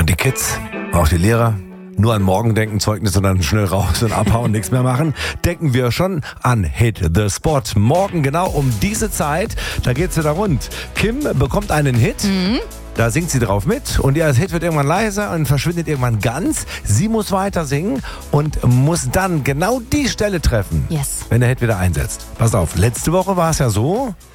Während die Kids, auch die Lehrer, nur an morgen denken, Zeugnisse und dann schnell raus und abhauen, nichts mehr machen, denken wir schon an Hit the Spot. Morgen genau um diese Zeit, da geht's wieder rund. Kim bekommt einen Hit. Da singt sie drauf mit und ihr Hit wird irgendwann leiser und verschwindet irgendwann ganz. Sie muss weiter singen und muss dann genau die Stelle treffen, Yes. wenn der Hit wieder einsetzt. Pass auf, letzte Woche war es ja so,